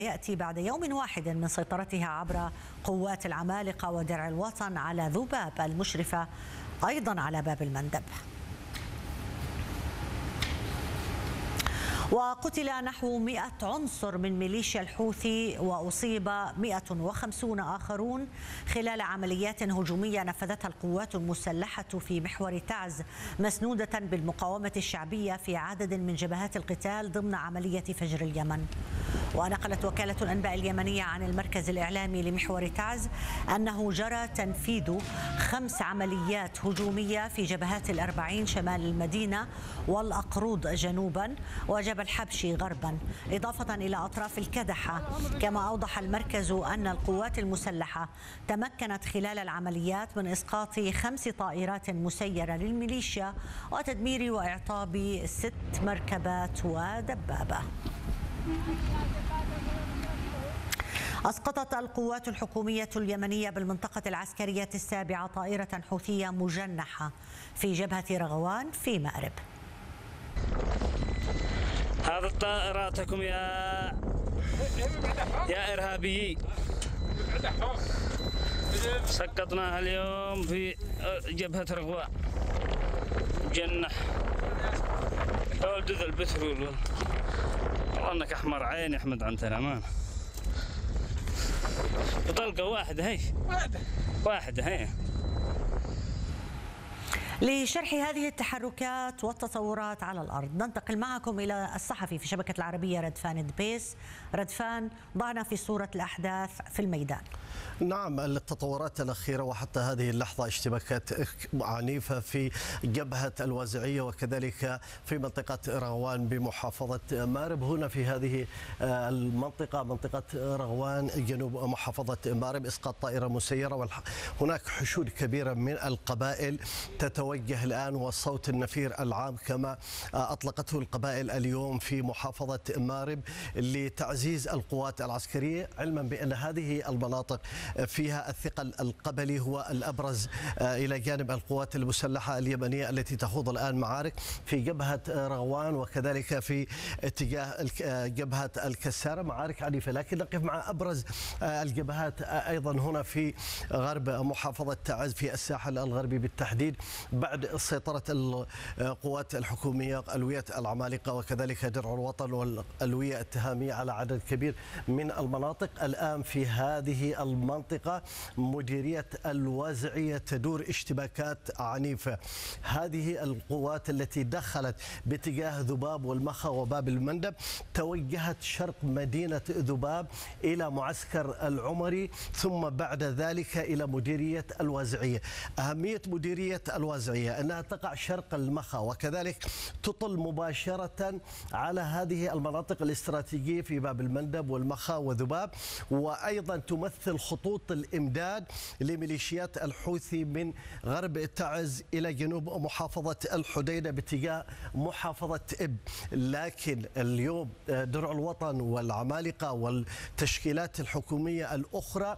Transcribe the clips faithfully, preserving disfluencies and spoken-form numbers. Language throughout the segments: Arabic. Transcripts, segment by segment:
يأتي بعد يوم واحد من سيطرتها عبر قوات العمالقة ودرع الوطن على ذباب المشرفة أيضا على باب المندب. وقتل نحو مئة عنصر من ميليشيا الحوثي وأصيب مئة وخمسون آخرون خلال عمليات هجومية نفذتها القوات المسلحة في محور تعز مسنودة بالمقاومة الشعبية في عدد من جبهات القتال ضمن عملية فجر اليمن. ونقلت وكالة الأنباء اليمنية عن المركز الإعلامي لمحور تعز أنه جرى تنفيذ خمس عمليات هجومية في جبهات الأربعين شمال المدينة والأقروض جنوبا وجبل الحبشي غربا، إضافة إلى أطراف الكدحة. كما أوضح المركز أن القوات المسلحة تمكنت خلال العمليات من إسقاط خمس طائرات مسيرة للميليشيا وتدمير وإعطاب ست مركبات ودبابة. أسقطت القوات الحكومية اليمنية بالمنطقة العسكرية السابعة طائرة حوثية مجنحة في جبهة رغوان في مأرب. هذه طائراتكم يا يا إرهابيين، سقطناها اليوم في جبهة رغوان جنح ولد ذا البترول. والله انك احمر عين يا احمد عن امان. طلقه واحده هي واحده هي. لشرح هذه التحركات والتطورات على الأرض ننتقل معكم إلى الصحفي في شبكة العربية ردفان دبيس. ردفان، ضعنا في صورة الأحداث في الميدان. نعم، التطورات الأخيرة وحتى هذه اللحظة اشتباكات عنيفة في جبهة الوازعية وكذلك في منطقة رغوان بمحافظة مأرب. هنا في هذه المنطقة منطقة رغوان جنوب محافظة مأرب إسقاط طائرة مسيرة، هناك حشود كبيرة من القبائل تتوجه الآن والصوت النفير العام كما أطلقته القبائل اليوم في محافظة مأرب لتعزيز القوات العسكرية، علما بأن هذه المناطق فيها الثقل القبلي هو الأبرز إلى جانب القوات المسلحة اليمنية التي تخوض الآن معارك في جبهة رغوان وكذلك في اتجاه جبهة الكسارة، معارك عنيفة. لكن نقف مع أبرز الجبهات أيضا هنا في غرب محافظة تعز في الساحل الغربي بالتحديد بعد سيطرة القوات الحكومية ألوية العمالقة وكذلك درع الوطن والألوية التهامية على عدد كبير من المناطق. الآن في هذه المنطقة مديرية الوازعية تدور اشتباكات عنيفة. هذه القوات التي دخلت باتجاه ذباب والمخا وباب المندب توجهت شرق مدينة ذباب إلى معسكر العمري ثم بعد ذلك إلى مديرية الوازعية. أهمية مديرية الوازعية أنها تقع شرق المخا وكذلك تطل مباشرة على هذه المناطق الاستراتيجية في باب المندب والمخا وذباب، وأيضا تمثل خطوط الإمداد لميليشيات الحوثي من غرب تعز إلى جنوب محافظة الحديدة باتجاه محافظة إب. لكن اليوم درع الوطن والعمالقة والتشكيلات الحكومية الأخرى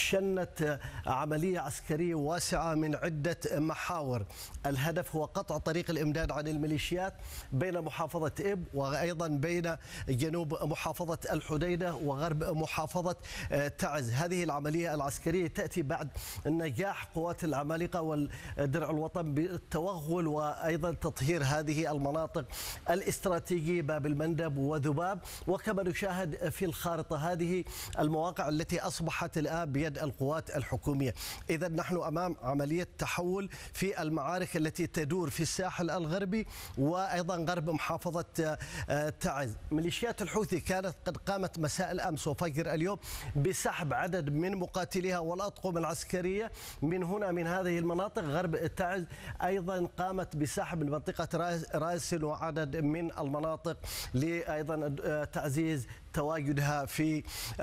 شنت عملية عسكرية واسعة من عدة محاور. الهدف هو قطع طريق الإمداد عن الميليشيات بين محافظة إب وأيضا بين جنوب محافظة الحديدة وغرب محافظة تعز. هذه العملية العسكرية تأتي بعد نجاح قوات العمالقة والدرع الوطن بالتوغل وأيضا تطهير هذه المناطق الاستراتيجية باب المندب وذباب. وكما نشاهد في الخارطة هذه المواقع التي أصبحت الآن بيد القوات الحكومية. إذا نحن أمام عملية تحول في المعارك التي تدور في الساحل الغربي وأيضا غرب محافظة تعز. ميليشيات الحوثي كانت قد قامت مساء الأمس وفجر اليوم بسحب عدد من مقاتليها والأطقم العسكرية من هنا من هذه المناطق. غرب تعز أيضا قامت بسحب من منطقة راسل وعدد من المناطق لأيضا تعزيز تواجدها في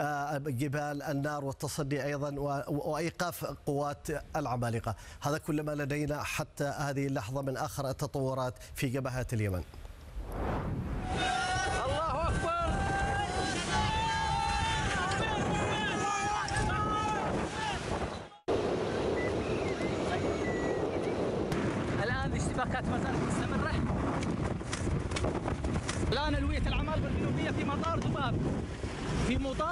جبال النار والتصدي أيضا وإيقاف قوات العمالقة. هذا كل ما لدينا حتى هذه اللحظة من آخر التطورات في جبهات اليمن. الله أكبر. الآن الاشتباكات ما زالت مستمرة. الآن ألوية العمالقة الجنوبية في مطار ذباب في مطار